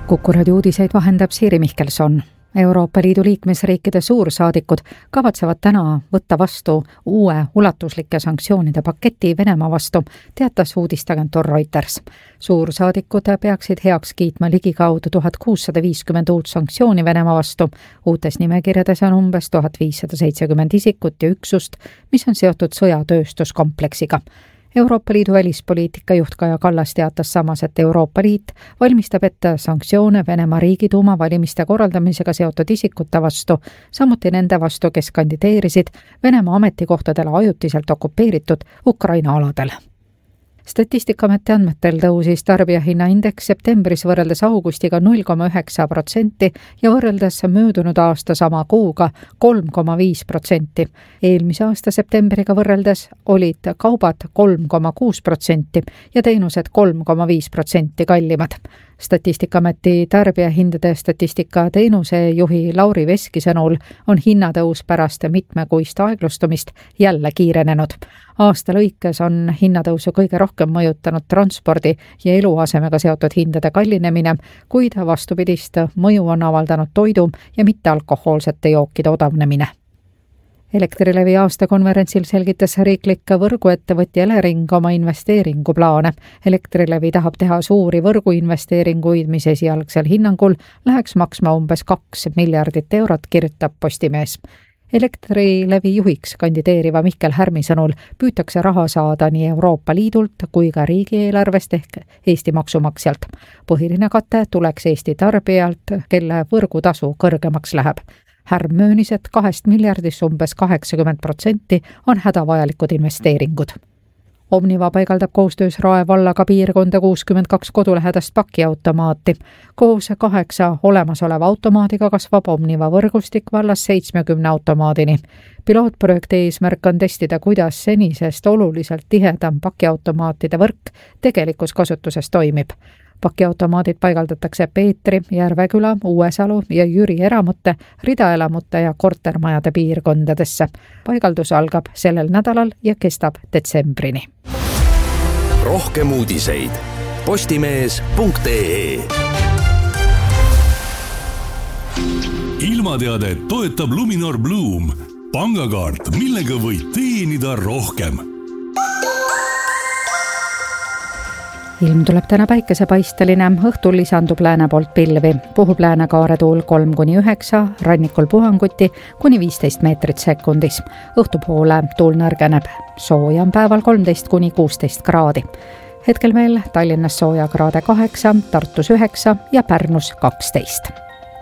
Kuku raadio uudiseid vahendab Siiri Mihkelson. Euroopa Liidu liikmesriikide suursaadikud kavatsevad täna võtta vastu uue ulatuslike sanktsioonide paketi Venemaa vastu, teatas uudisteagentuur Reuters. Suursaadikud peaksid heaks kiitma ligikaudu 1650 uut sanktsiooni Venemaa vastu. Uutes nimekirjades on umbes 1570 isikut ja üksust, mis on seotud sõjatööstuskompleksiga. Euroopa Liidu välispoliitika juht Kaja Kallas teatas samas, et Euroopa Liit valmistab ette sanktsioone Venemaa Riigiduuma valimiste korraldamisega seotud isikute vastu, samuti nende vastu, kes kandideerisid Venemaa ametikohtadele ajutiselt okupeeritud Ukraina aladel. Statistikaameti andmetel tõusis tarbijahinnaindeks septembris võrreldes augustiga 0,9% ja võrreldes möödunud aasta sama kuuga 3,5%. Eelmise aasta septembriga võrreldes olid kaubad 3,6% ja teenused 3,5% kallimad. Statistikaameti tarbijahindade statistika teenuse juhi Lauri Veski sõnul on hinnatõus pärast mitmekuist aeglustumist jälle kiirenenud. Aasta lõikes on hinnatõusu kõige rohkem mõjutanud transpordi ja eluasemega seotud hindade kallinemine, kuid vastupidist mõju on avaldanud toidu ja mittealkohoolsete jookide odavnemine. Elektrilevi aastakonverentsil selgitas riiklik võrguettevõtja Elering oma investeeringuplaane. Elektrilevi tahab teha suuri võrguinvesteeringuid, mis esialgsel hinnangul läheks maksma umbes 2 miljardit eurot, kirjutab Postimees. Elektrilevi juhiks kandideeriva Mihkel Härmi sõnul püütakse raha saada nii Euroopa Liidult kui ka riigieelarvest ehk Eesti maksumaksjalt. Põhiline kate tuleks Eesti tarbijalt, kelle võrgutasu kõrgemaks läheb. Härm möönis, et 2 miljardist umbes 80% on hädavajalikud investeeringud. Omniva paigaldab koostöös Rae vallaga piirkonda 62 kodulähedast pakiautomaati. Koos 8 olemasoleva automaadiga kasvab Omniva võrgustik vallas 70 automaadini. Pilootprojekti eesmärk on testida, kuidas senisest oluliselt tihedam pakiautomaatide võrk tegelikus kasutuses toimib. Pakiautomaadid paigaldatakse Peetri, Järveküla, Uuesalu ja Jüri eramute, ridaelamute ja kortermajade piirkondadesse. Paigaldus algab sellel nädalal ja kestab detsembrini. Rohkem uudiseid postimees.ee. Ilmateadet toetab Luminor Bloom, pangakaart, millega võid teenida rohkem. Ilm tuleb täna päikesepaisteline, õhtul lisandub lääne poolt pilvi. Puhub läänekaare tuul 3-9, rannikul puhanguti kuni 15 meetrit sekundis. Õhtupoole tuul nõrgeneb. Sooja on päeval 13-16 kraadi. Hetkel veel Tallinnas sooja kraade 8, Tartus 9 ja Pärnus 12.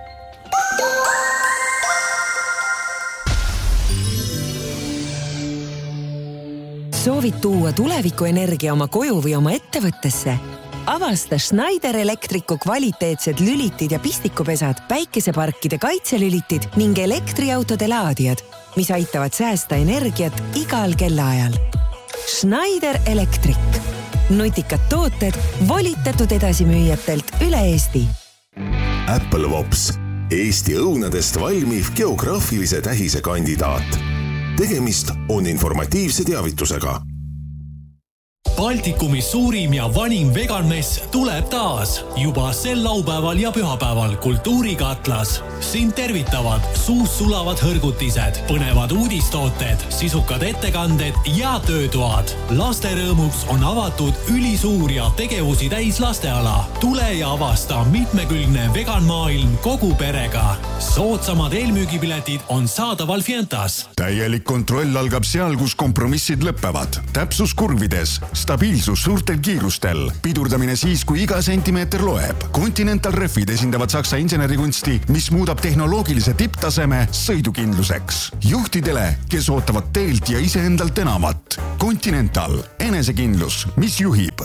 Soovid tuua tulevikuenergia oma koju või oma ettevõttesse? Avasta Schneider Electricu kvaliteetsed lülitid ja pistikupesad, päikeseparkide kaitselülitid ning elektriautode laadijad, mis aitavad säästa energiat igal kellaajal. Schneider Electric. Nutikad tooted volitatud edasimüüjatelt üle Eesti. Apple Vops. Eesti õunadest valmiv geograafilise tähise kandidaat. Tegemist on informatiivse teavitusega. Baltikumis suurim ja vanim veganmess tuleb taas. Juba sel laupäeval ja pühapäeval Kultuurikatlas. Sind tervitavad suus sulavad hõrgutised, põnevad uudistooted, sisukad ettekanded ja töötoad. Laste rõõmuks on avatud ülisuur ja tegevusi täis lasteala. Tule ja avasta mitmekülgne veganmaailm kogu perega. Soodsamad eelmüügipiletid on saadaval Fientas. Täielik kontroll algab seal, kus kompromissid lõppevad. Täpsus kurvides, stabiilsus suurtel kiirustel, pidurdamine siis, kui iga sentimeeter loeb. Continental Refid esindavad Saksa insenerikunsti, mis muudab tehnoloogilise tipptaseme sõidukindluseks. Juhtidele, kes ootavad teelt ja iseendalt enamat. Continental, enesekindlus, mis juhib.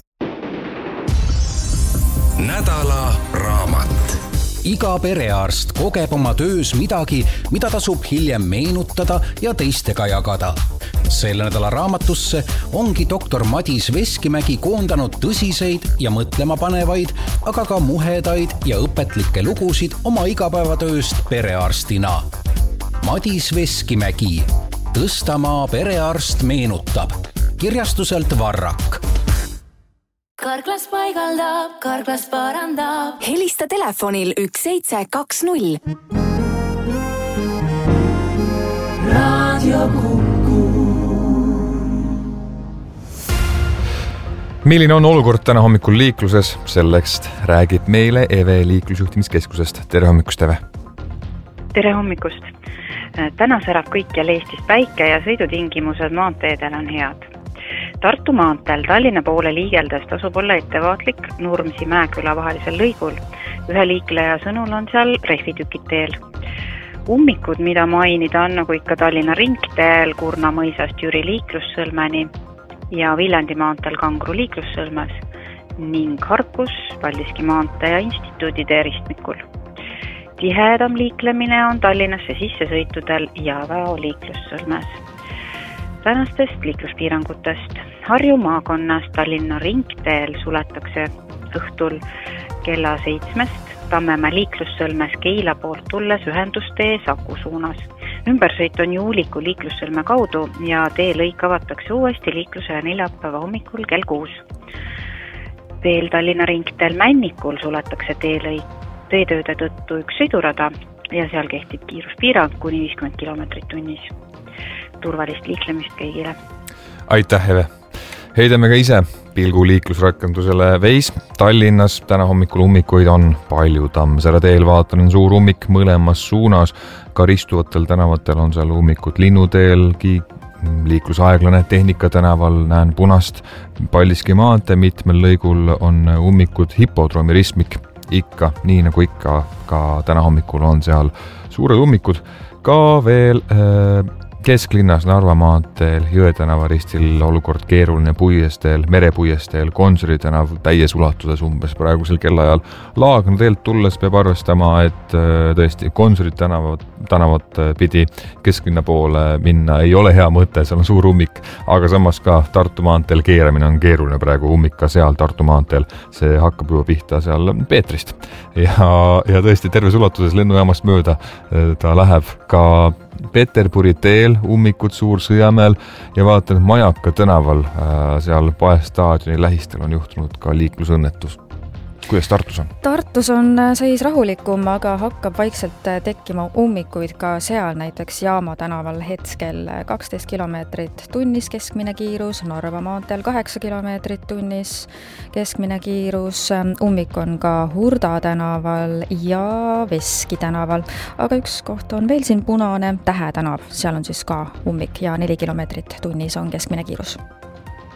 Nädala raamat. Iga perearst kogeb oma töös midagi, mida tasub hiljem meenutada ja teistega jagada. Selle nädala raamatusse ongi doktor Madis Veskimägi koondanud tõsiseid ja mõtlema panevaid, aga ka muhedaid ja õpetlikke lugusid oma igapäevatööst perearstina. Madis Veskimägi. Tõstamaa perearst meenutab. Kirjastuselt Varrak. Karklas paigaldab, Karklas parandab. Helista telefonil 1720. Raadio Kuku. Milline on olukord täna hommikul liikluses? Selleks räägib meile Eve liiklusjuhtimiskeskusest. Tere hommikust, Eve! Tere hommikust! Täna särab kõikjal Eestis päike ja sõidutingimused maanteedel on head. Tartu maanteel Tallinna poole liigeldes tasub olla ettevaatlik Nurmsi-Mäeküla vahelisel lõigul. Ühe liikleja sõnul on seal rehvitükid teel. Ummikud, mida mainida on nagu ikka Tallinna ringteel Kurna mõisast Jüri liiklussõlmeni ja Viljandi maanteel Kangro liiklussõlmes ning Harkus, Paldiski maantee ja instituudi teeristmikul. Tihedam liiklemine on Tallinnasse sissesõitudel ja Väo liiklussõlmes. Tänastest liikluspiirangutest. Harju maakonnas Tallinna ringteel suletakse õhtul kella 7 Tammemäe liiklussõlmes Keila poolt tulles ühendustee Saku suunas. Ümbersõit on Juuliku liiklussõlme kaudu ja teelõik avatakse uuesti liikluse neljapäeva hommikul kell 6. Veel Tallinna ringteel Männikul suletakse teetööde tõttu üks sõidurada ja seal kehtib kiiruspiirang kuni 50 km tunnis. Turvalist liiklemist kõigile. Aitäh, Eve! Heidame ka ise pilgu liiklusrakendusele Veis. Tallinnas täna hommikul ummikuid on palju. Tammsaare teel vaatan suur ummik mõlemas suunas. Ka ristuvatel tänavatel on seal ummikud Linnuteel, liiklusaeglane Tehnika tänaval, näen punast. Paldiski maantee mitmel lõigul on ummikud Hipodroomi ristmik. Ikka, nii nagu ikka, ka täna hommikul on seal suured ummikud. Ka veel kesklinnas Narva maanteel Jõe tänava ristil olukord keeruline Puiesteel, Merepuiesteel, Konsuri tänav täies ulatuses umbes praegusel kellaajal. Laagna teelt tulles peab arvestama, et tõesti Konsuri tänavat pidi kesklinna poole minna ei ole hea mõte, seal on suur ummik, aga samas ka Tartu maanteel keeramine on keeruline praegu ummika seal Tartu maanteel. See hakkab juba pihta seal Peetrist ja tõesti terves ulatuses lennujaamast mööda ta läheb ka Peterburi teel, ummikud Suur Sõjamäel ja vaatan, et Majaka tänaval seal Paestaadioni lähistel on juhtunud ka liiklusõnnetus. Kuidas Tartus on? Tartus on seis rahulikum, aga hakkab vaikselt tekkima ummikuid ka seal, näiteks Jaama tänaval hetkel 12 kilomeetrit tunnis keskmine kiirus, Narva maanteel 8 kilomeetrit tunnis keskmine kiirus, ummik on ka Hurda tänaval ja Veski tänaval, aga üks koht on veel siin punane, Tähe tänav, seal on siis ka ummik ja 4 kilomeetrit tunnis on keskmine kiirus.